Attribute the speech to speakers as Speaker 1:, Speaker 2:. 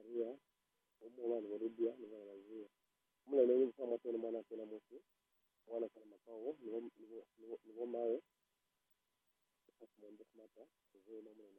Speaker 1: Maria, umwana wa Lydia, ni mwana wa Maria. Umwana ni kama mwana mwana tena mtu. Mwana kama makao, ni mawe. Kwa kumwambia mata,